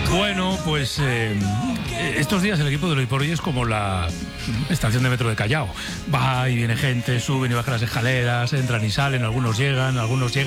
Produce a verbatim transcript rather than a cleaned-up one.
Bueno, pues eh, estos días el equipo de Hoy por Hoy es como la estación de metro de Callao. Va y viene gente, suben y bajan las escaleras, entran y salen, algunos llegan, algunos llegan.